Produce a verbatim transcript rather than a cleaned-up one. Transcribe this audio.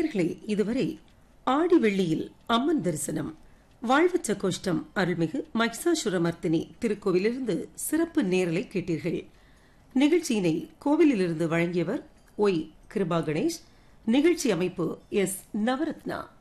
நேர்களே, இதுவரை ஆடி வெள்ளியில் அம்மன் தரிசனம் வாழ்வச்ச கோஷ்டம் அருள்மிகு மகிஷாசுரமர்த்தினி திருக்கோவிலிருந்து சிறப்பு நேரலை கேட்டீர்கள். நிகழ்ச்சியினை கோவிலிலிருந்து வழங்கியவர் ஒய் கிருபா கணேஷ். நிகழ்ச்சி அமைப்பு எஸ் நவரத்னா.